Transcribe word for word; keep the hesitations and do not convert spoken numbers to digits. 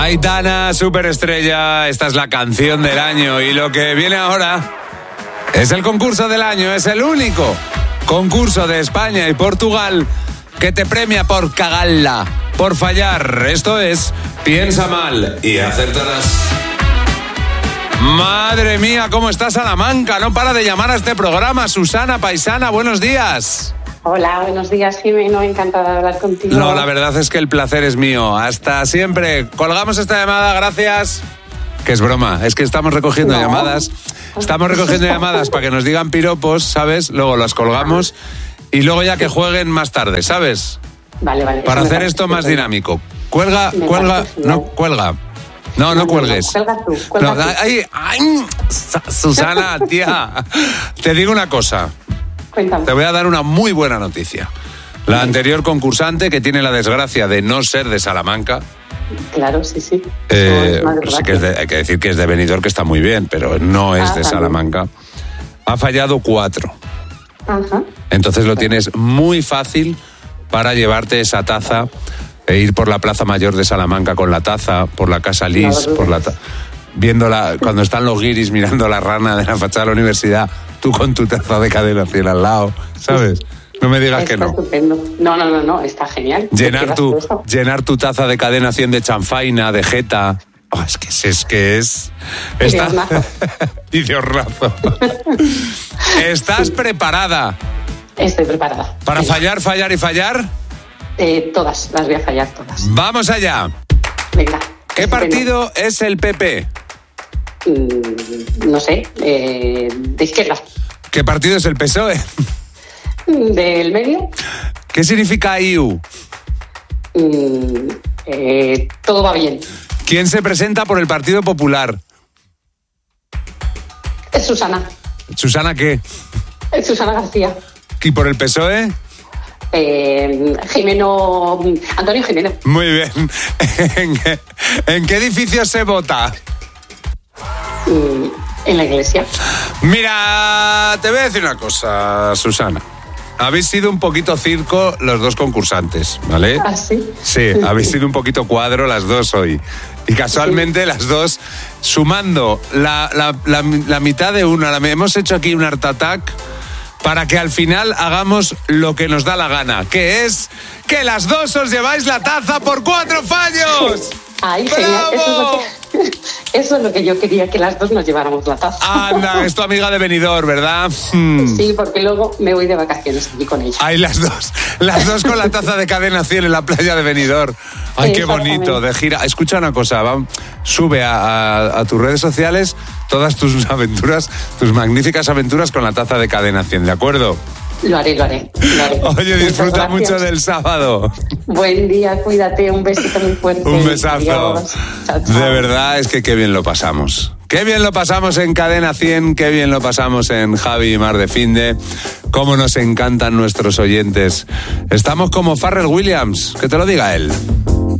Aitana, superestrella, esta es la canción del año y lo que viene ahora es el concurso del año, es el único concurso de España y Portugal que te premia por cagarla, por fallar. Esto es Piensa Mal y Acertarás. Madre mía, ¿cómo está Salamanca? No para de llamar a este programa. Susana, paisana, buenos días. Hola, buenos días, Jimeno, encantada de hablar contigo. No, la verdad es que el placer es mío. Hasta siempre. Colgamos esta llamada, gracias. Que es broma, es que estamos recogiendo no. llamadas. Estamos recogiendo llamadas para que nos digan piropos, ¿sabes? Luego las colgamos y luego ya que jueguen más tarde, ¿sabes? Vale, vale. Para hacer esto más dinámico. Cuelga, me cuelga, no, cuelga. No, no, no cuelgues. No, cuelga tú, cuelga no, tú. Ay, ay, Susana, tía, te digo una cosa. Cuéntame. Te voy a dar una muy buena noticia. La anterior concursante, que tiene la desgracia de no ser de Salamanca. Claro, sí, sí. Eh, pues que es de, hay que decir que es de Benidorm, que está muy bien, pero no es ah, de Salamanca. Ha fallado cuatro. Ajá. Entonces lo tienes muy fácil para llevarte esa taza e ir por la Plaza Mayor de Salamanca con la taza, por la Casa Lis, no, por la ta- viéndola, cuando están los guiris mirando la rana de la fachada de la universidad, tú con tu taza de Cadena cien al lado, ¿sabes? No me digas está que no. Estupendo. No, no, no, no, está genial. Llenar tu, llenar tu taza de Cadena cien de chanfaina, de jeta. Oh, es que es, es que es... Y está... de hornazo. y de hornazo. ¿Estás sí. preparada? Estoy preparada. ¿Para Venga. fallar, fallar y fallar? Eh, todas, las voy a fallar todas. Vamos allá. Venga. ¿Qué partido bueno. es el P P? Mm, no sé, eh, de izquierda. ¿Qué partido es el P S O E? ¿Del medio? ¿Qué significa I U? Mm, eh, todo va bien. ¿Quién se presenta por el Partido Popular? Es Susana. ¿Susana qué? Es Susana García. ¿Y por el P S O E? Eh, Jimeno, Antonio Jimeno. Muy bien. ¿En qué, en qué edificio se vota? Mm, en la iglesia. Mira, te voy a decir una cosa, Susana. Habéis sido un poquito circo los dos concursantes, ¿vale? ¿Ah, sí? Sí, habéis sido un poquito cuadro las dos hoy. Y casualmente sí. las dos, sumando la, la, la, la mitad de una, la, hemos hecho aquí un art attack para que al final hagamos lo que nos da la gana, que es que las dos os lleváis la taza por cuatro fallos. ¡Ay, genial! Eso es, lo que, eso es lo que yo quería, que las dos nos lleváramos la taza. Anda, es tu amiga de Benidorm, ¿verdad? Hmm. Sí, porque luego me voy de vacaciones allí con ella. Ay, las dos, las dos con la taza de Cadena cien en la playa de Benidorm. Ay, qué bonito, de gira. Escucha una cosa, va, sube a, a, a tus redes sociales todas tus aventuras, tus magníficas aventuras con la taza de Cadena cien, ¿de acuerdo? Lo haré, lo haré, lo haré. Oye, disfruta mucho del sábado. Buen día, cuídate, un besito muy fuerte. Un besazo. Adiós. Chao, chao. De verdad, es que qué bien lo pasamos. Qué bien lo pasamos en Cadena cien, qué bien lo pasamos en Javi y Mar de Finde. Cómo nos encantan nuestros oyentes. Estamos como Pharrell Williams, que te lo diga él.